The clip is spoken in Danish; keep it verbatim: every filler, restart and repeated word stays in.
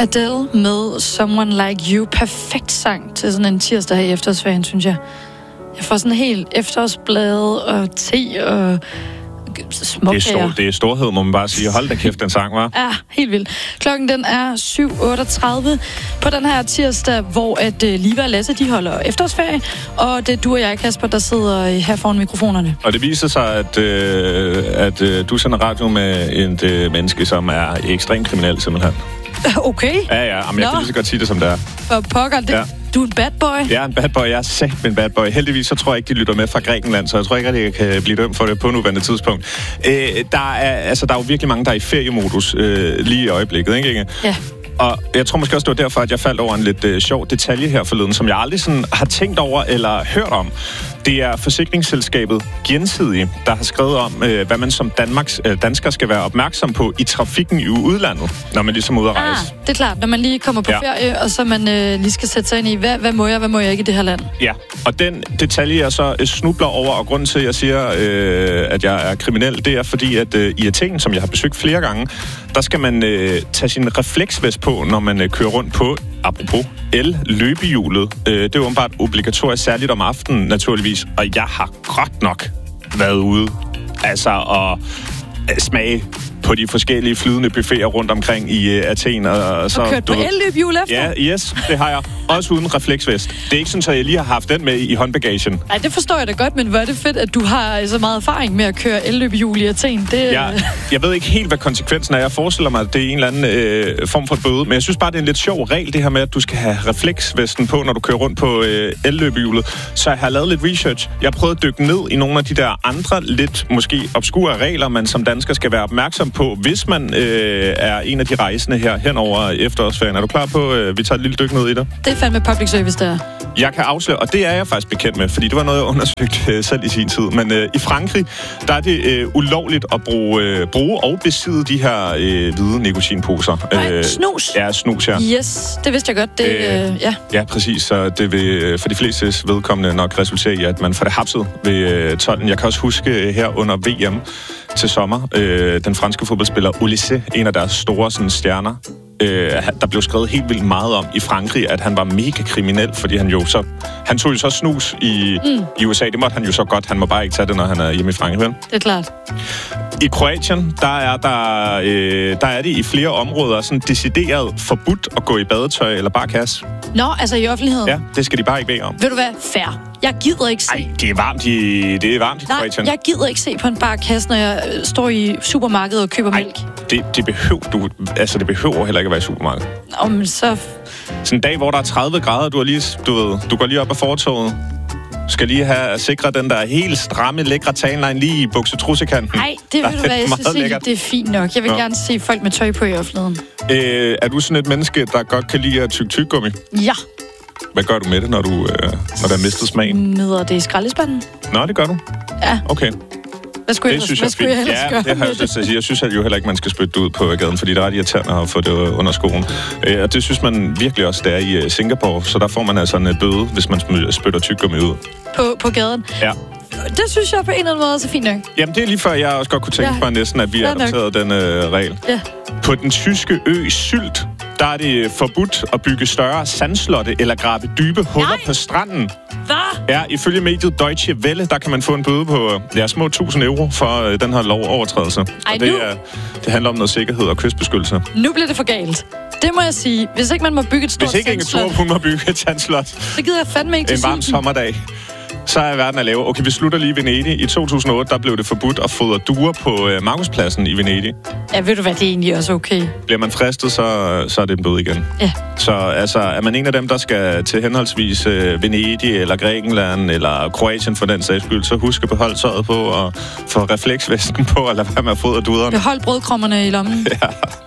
Adele med Someone Like You. Perfekt sang til sådan en tirsdag her i efterårsferien, synes jeg. Jeg får sådan helt efterårsblade og te og småkager. Det er, stor, det er storhed, må man bare sige. Hold da kæft, den sang, var. Ja, helt vildt. Klokken den er syv otteogtredive på den her tirsdag, hvor at uh, Liva og Lasse, de holder efterårsferie, og det er du og jeg, Kasper, der sidder her foran mikrofonerne. Og det viser sig, at, øh, at øh, du sender radio med et øh, menneske, som er ekstremt kriminel, simpelthen. Okay. Ja, ja, men jeg kan lige så godt sige det, som det er. For pokker, det, ja. Du er en bad boy. Jeg er en bad boy, jeg er sagt en bad boy. Heldigvis så tror jeg ikke, de lytter med fra Grækenland, så jeg tror ikke, at jeg kan blive dømt for det på nuværende tidspunkt. Øh, der, er, altså, der er jo virkelig mange, der er i feriemodus øh, lige i øjeblikket, ikke, ikke? Ja. Og jeg tror måske også, det var derfor, at jeg faldt over en lidt øh, sjov detalje her forleden, som jeg aldrig sådan har tænkt over eller hørt om. Det er forsikringsselskabet Gjensidige, der har skrevet om, øh, hvad man som Danmarks, øh, dansker skal være opmærksom på i trafikken i udlandet, når man ligesom er ude at rejse. Ah, det er klart, når man lige kommer på ja. ferie, og så man øh, lige skal sætte sig ind i, hvad, hvad må jeg, hvad må jeg ikke i det her land? Ja, og den detalje, jeg så øh, snubler over, og grunden til, at jeg siger, øh, at jeg er kriminel, det er fordi, at øh, i Athen, som jeg har besøgt flere gange, der skal man øh, tage sin refleksvest på, når man øh, kører rundt på, apropos, el-løbehjulet. Øh, det er jo åbenbart obligatorisk, særligt om aftenen, naturligvis. Og jeg har godt nok været ude, altså at smage på de forskellige flydende buffeter rundt omkring i uh, Athen. Og, og så kørt på elløbehjul efter? Ja, yes, det har jeg. Også uden refleksvest. Det er ikke sådan, at jeg lige har haft den med i håndbagagen. Nej, det forstår jeg da godt, men hvor er det fedt, at du har så meget erfaring med at køre elløbehjul i Athen. Det... Ja, jeg ved ikke helt, hvad konsekvensen er. Jeg forestiller mig, at det er en eller anden øh, form for bøde. Men jeg synes bare, det er en lidt sjov regel, det her med, at du skal have refleksvesten på, når du kører rundt på øh, elløbehjulet. Så jeg har lavet lidt research. Jeg har prøvet at dykke ned i nogle af de der andre, lidt måske obskure regler, man som dansker skal være opmærksom på, hvis man øh, er en af de rejsende her henover efterårsferien. Er du klar på, øh, vi tager et lille dyk ned i det? Det er fandme public service, der. Jeg kan afsløre, og det er jeg faktisk bekendt med, fordi det var noget, jeg undersøgte øh, selv i sin tid. Men øh, i Frankrig, der er det øh, ulovligt at bruge, øh, bruge og besidde de her øh, hvide nikotinposer. Nej, øh, snus? Ja, snus, ja. Yes, det vidste jeg godt. Det, øh, øh, ja. ja, præcis. Så det vil for de fleste vedkommende nok resultere i, at man får det hapset ved øh, tolden. Jeg kan også huske øh, her under V M til sommer, øh, den franske fodboldspiller Olysée, en af deres store sådan, stjerner, øh, der blev skrevet helt vildt meget om i Frankrig, at han var mega kriminel, fordi han jo så han tog jo så snus i, mm. i U S A. Det måtte han jo så godt. Han må bare ikke tage det, når han er hjemme i Frankrig. Vel? Det er klart. I Kroatien, der er, der, øh, der er det i flere områder sådan decideret forbudt at gå i badetøj eller bare kasse. Nå, altså i offentligheden? Ja, det skal de bare ikke bede om. Ved du hvad? Fair. Jeg gider ikke se... Ej, det er varmt i, det er varmt i Nej, Kroatien. jeg gider ikke se på en bar kasse, når jeg står i supermarkedet og køber Ej, mælk. Det, det behøver du... Altså, det behøver heller ikke at være i supermarkedet. Nå, men så... Sådan en dag, hvor der er tredive grader, du, har lige, du, ved, du går lige op ad fortovet, skal lige have sikret den der helt stramme, lækre tanline lige i buksetrussekanten. Nej, det vil du hvad, jeg synes ikke, det er fint nok. Jeg vil Nå. gerne se folk med tøj på i offentligheden. Øh, er du sådan et menneske, der godt kan lide at tygge tyggegummi? Ja. Hvad gør du med det, når du øh, når der er mistet smagen? Mider det i skraldespanden. Nå, det gør du? Ja. Okay. Hvad skulle, det jeg, synes hvad jeg, skulle jeg ellers ja, gøre det har jeg synes, jeg, jeg synes jo heller ikke, man skal spytte det ud på gaden, fordi det er ret irriterende at få det under skoen. Øh, og det synes man virkelig også, det er i Singapore, så der får man altså en bøde, hvis man spytter tyggegummi ud. På, på gaden? Ja. Det synes jeg på en eller anden måde er så fint nok. Jamen, det er lige før, jeg også godt kunne tænke ja. på næsten, at vi har adopteret den øh, regel. Ja. På den tyske ø Sylt, der er det forbudt at bygge større sandslotte eller grave dybe huller Nej. på stranden. Hvad? Ja, ifølge mediet Deutsche Welle, der kan man få en bøde på ja, små tusind euro for øh, den her lovovertrædelse. Ej, og det, nu... er, det handler om noget sikkerhed og kystbeskyttelse. Nu bliver det for galt. Det må jeg sige. Hvis ikke man må bygge et stort sandslotte... Hvis ikke Inge Thor, hun må bygge et sandslot... Så gider jeg fandme ikke til en varm sommerdag. Så er verden at lave. Okay, vi slutter lige i Venedig. I to tusind og otte, der blev det forbudt at fodre duer på øh, Markuspladsen i Venedig. Ja, ved du hvad, det er egentlig også okay. Bliver man fristet, så, så er det en bøde igen. Ja. Så altså, er man en af dem, der skal til henholdsvis øh, Venedig, eller Grækenland, eller Kroatien for den sags skyld, så husk at beholde tøjet på, og få refleksvesten på, og lade være med at fodre duderne. Behold brødkrummerne i lommen. Ja.